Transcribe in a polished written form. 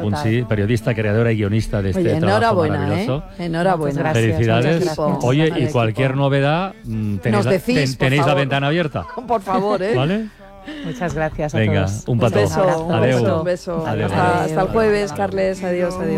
Puncí, periodista, creadora y guionista de este trabajo enhorabuena, maravilloso. Enhorabuena. Gracias, Felicidades. muchas gracias. Oye, Al y cualquier equipo. novedad, Nos decís, por tenéis la favor. ventana abierta. Por favor, ¿eh? ¿Vale? Muchas gracias a Venga, todos. un Un petó. beso, Adeu. un beso. Adeu. Hasta el jueves, Carles. Adiós, adiós.